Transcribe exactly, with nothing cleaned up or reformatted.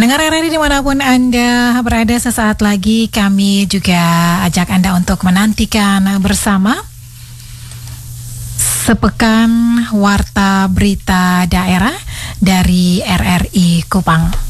Pendengar R R I dimanapun Anda berada, sesaat lagi kami juga ajak Anda untuk menantikan bersama sepekan warta berita daerah dari R R I Kupang.